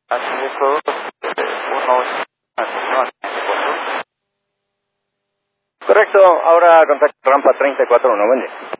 Así es todo. Uno Correcto, ahora contacto rampa 34, buen día.